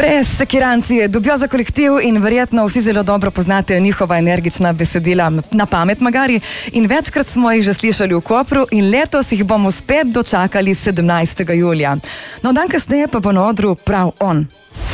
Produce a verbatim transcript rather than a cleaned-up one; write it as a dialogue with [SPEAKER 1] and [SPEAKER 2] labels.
[SPEAKER 1] Brez Sekiranci dobijo za kolektiv in verjetno vsi zelo dobro poznate njihova energična besedila na pamet magari in večkrat smo jih že slišali v Kopru in letos jih bomo spet dočakali sedemnajstega julija. No, dan kasneje pa bo na odru prav on.